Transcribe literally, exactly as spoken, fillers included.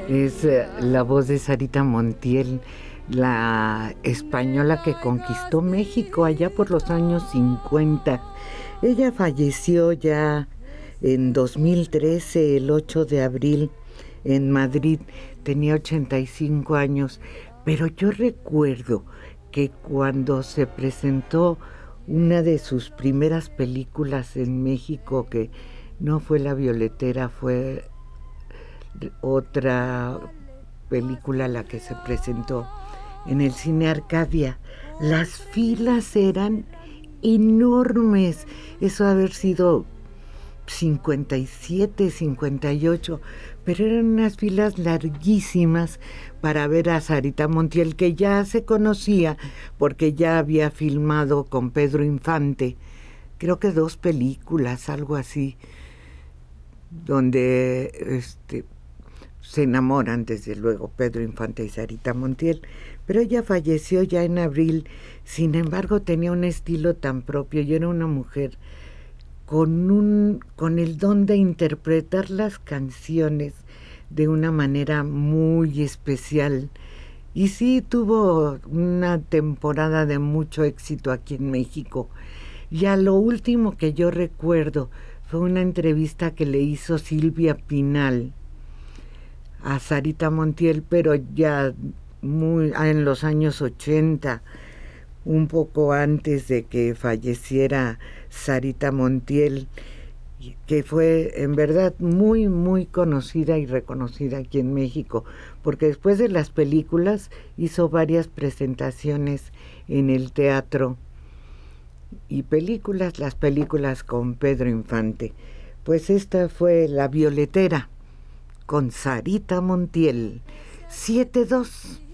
Es eh, la voz de Sarita Montiel, la española que conquistó México allá por los años cincuenta. Ella falleció ya en dos mil trece, el ocho de abril, en Madrid. Tenía ochenta y cinco años, pero yo recuerdo que cuando se presentó una de sus primeras películas en México, que no fue La Violetera, fue otra película la que se presentó en el Cine Arcadia, las filas eran enormes. Eso haber sido cincuenta y siete, cincuenta y ocho, pero eran unas filas larguísimas para ver a Sarita Montiel, que ya se conocía porque ya había filmado con Pedro Infante, creo que dos películas, algo así, donde este se enamoran, desde luego, Pedro Infante y Sarita Montiel, pero ella falleció ya en abril. Sin embargo, tenía un estilo tan propio y era una mujer con un con el don de interpretar las canciones de una manera muy especial. Y sí, tuvo una temporada de mucho éxito aquí en México. Ya lo último que yo recuerdo fue una entrevista que le hizo Silvia Pinal a Sarita Montiel, pero ya muy en los años ochenta, un poco antes de que falleciera Sarita Montiel, que fue en verdad muy, muy conocida y reconocida aquí en México, porque después de las películas hizo varias presentaciones en el teatro y películas, las películas con Pedro Infante. Pues esta fue La Violetera, con Sarita Montiel. siete dos.